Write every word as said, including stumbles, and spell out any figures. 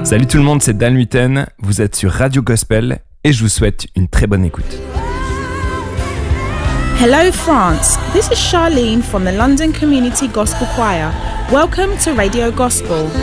Salut tout le monde, c'est Dan Luyten, vous êtes sur Radio Gospel et je vous souhaite une très bonne écoute. Hello France, this is Charlene from the London Community Gospel Choir. Welcome to Radio Gospel.